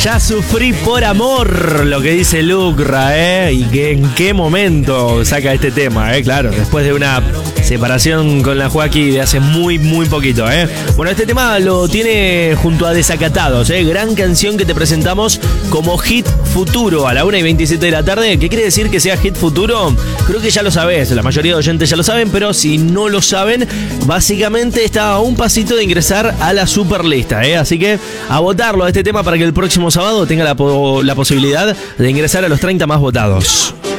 Ya sufrí por amor, lo que dice Lucra, y que en qué momento saca este tema, claro, después de una separación con la Joaquí de hace muy poquito, Bueno, este tema lo tiene junto a Desacatados, gran canción que te presentamos como hit futuro a la 1:27 de la tarde. ¿Qué quiere decir que sea hit futuro? Creo que ya lo sabes, la mayoría de oyentes ya lo saben, pero si no lo saben, básicamente está a un pasito de ingresar a la superlista, así que a votarlo a este tema para que el próximo sábado tenga la posibilidad de ingresar a los 30 más votados.